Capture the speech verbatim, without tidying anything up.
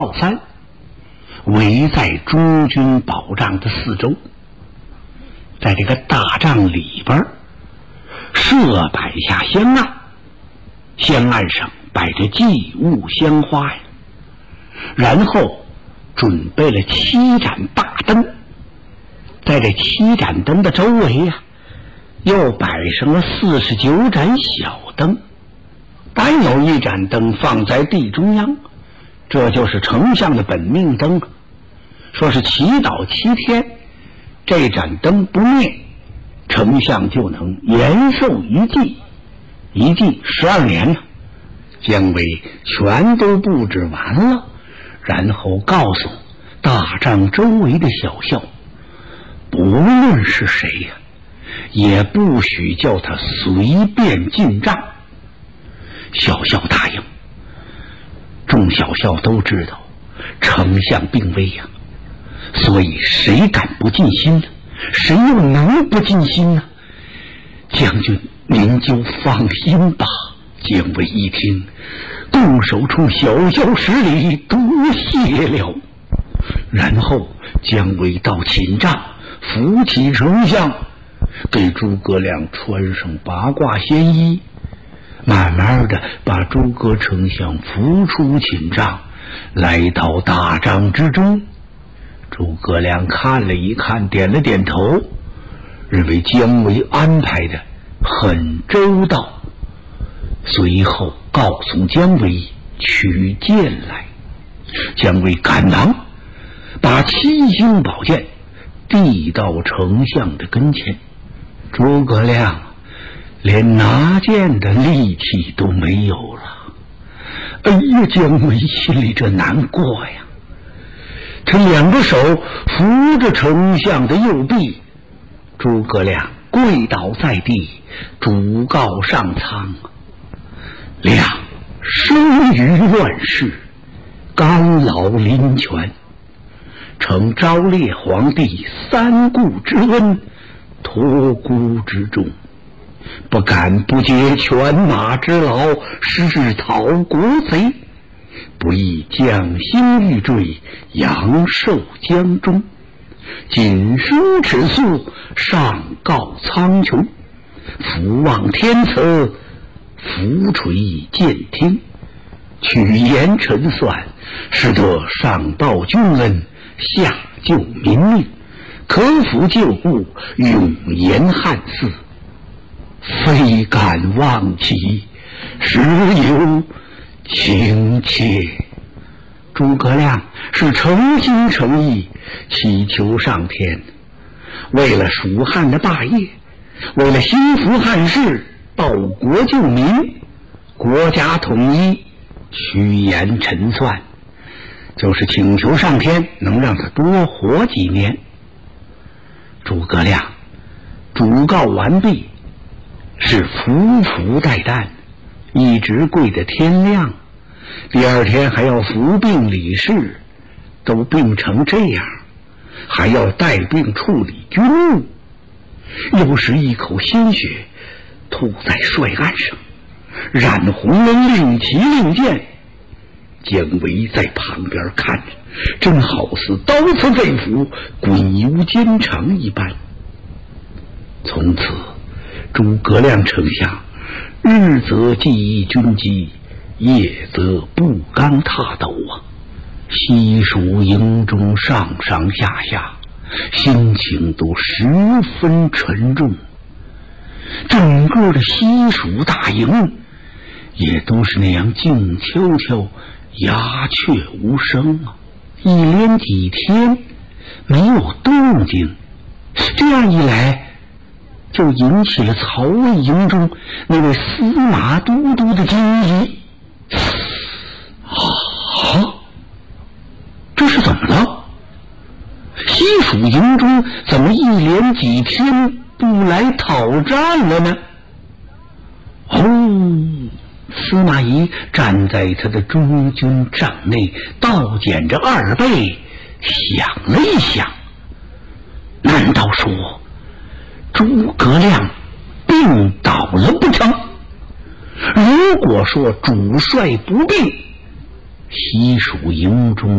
三围在中军保障的四周，在这个大帐里边设摆下香案，香案上摆着祭物香花呀，然后准备了七盏大灯，在这七盏灯的周围呀、啊，又摆上了四十九盏小灯，单有一盏灯放在地中央，这就是丞相的本命灯。说是祈祷七天，这盏灯不灭，丞相就能延寿一季，一季十二年呢。姜维全都布置完了，然后告诉大帐周围的小校，不论是谁呀、啊，也不许叫他随便进帐。小校答应。众小校都知道丞相病危呀、啊，所以谁敢不尽心呢？谁又能不尽心呢？将军您就放心吧。姜维一听，动手冲小校施礼，多谢了。然后姜维到寝帐扶起丞相，给诸葛亮穿上八卦仙衣，慢慢的把诸葛丞相扶出寝帐，来到大帐之中。诸葛亮看了一看，点了点头，认为姜维安排的很周到，随后告诉姜维取剑来。姜维赶忙把七星宝剑递到丞相的跟前，诸葛亮连拿剑的力气都没有了。哎呀，姜维心里这难过呀！他两个手扶着丞相的右臂，诸葛亮跪倒在地，主告上苍：亮生于乱世，刚老临泉，承昭烈皇帝三顾之恩，托孤之重，不敢不竭犬马之劳，誓讨国贼，不意将心欲坠，阳寿江中。谨书此诉，上告苍穹，福望天慈，浮垂鉴听，取言陈算，使得上报君恩，下救民命，可抚旧故，永延汉嗣。非敢忘其，实有情切。诸葛亮是诚心诚意祈求上天，为了蜀汉的霸业，为了兴复汉室，报国救民，国家统一，趋炎陈算，就是请求上天能让他多活几年。诸葛亮主告完毕，是匍匐待旦，一直跪到天亮。第二天还要服病理事，都病成这样，还要带病处理军务，又是一口鲜血吐在帅案上，染红了令旗令箭。姜维在旁边看着，真好似刀刺肺腑，滚油兼肠一般。从此诸葛亮丞相日则记忆军机，夜则不刚踏斗啊，西蜀营中上上下下心情都十分沉重。整个的西蜀大营也都是那样静悄悄，鸦雀无声啊，一连几天没有动静。这样一来，就引起了曹魏营中那位司马都督的惊疑。啊，这是怎么了？西蜀营中怎么一连几天不来讨战了呢？哦，司马懿站在他的中军帐内，倒减着二倍，想了一想，难道说诸葛亮病倒了不成？如果说主帅不病， 西蜀营中